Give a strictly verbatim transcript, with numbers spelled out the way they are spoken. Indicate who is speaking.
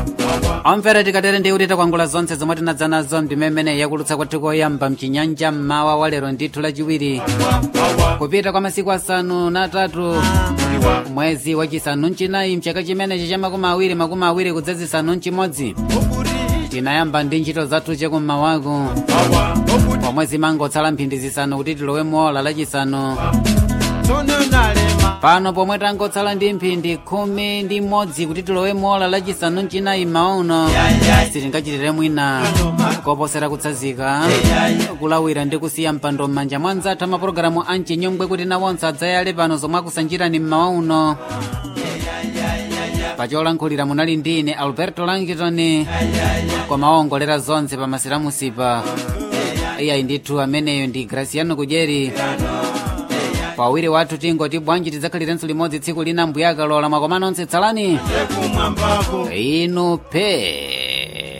Speaker 1: Omvera tikatere ndi kuti takwangula zonse zomwe tinadza nazo ndimemene yakulutsa kwathu koyamba mchinyanja mmawa wa lero ndithu lachiwiri kupita kwa masiku asanu na atatu mwezi wachisanu mchinayi mchaka chimenechi cha makumi awiri makumi awiri kudzazisanu mchimodzi tinayamba ndi ntchito zathu chakummawaku pomwezi mangotsala mphindi zisanu kuti tilowe mola lachisanu pano pomwe tangotsala ndi mphindi khumi ndi imodzi kuti tilowe mola lachisanu mchinayi mmawa uno sitingachitire mwina koposera kutsazika kulawira ndi kusiya mpando m'manja mwa anzathu amapulogalamu a mchinyongwe kuti nawonse adzayale pano zomwe akusanjirani mmawa uno pacholankhulira munali ndi ine Alberto Langitoni koma owongolera zonse pa masiramusipa iyayi ndithu ameneyo ndi Graciano Kujeri pawiri wathu tingoti bwanji tidzakhalirenso limodzi tsiku lina mbuyakalola makoma nonse tsalani inu pe